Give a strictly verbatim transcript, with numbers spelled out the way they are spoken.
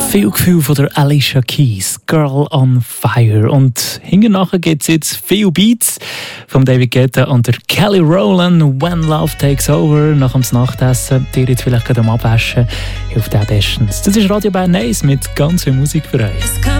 Viel Gefühl von der Alicia Keys, Girl on Fire. Und hinten nachher gibt es jetzt viele Beats von David Guetta und der Kelly Rowland, When Love Takes Over. Nach dem Nachtessen, dir jetzt vielleicht gerade am Abwaschen, hilft auch bestens. Das ist Radio Bern eins mit ganz viel Musik für euch.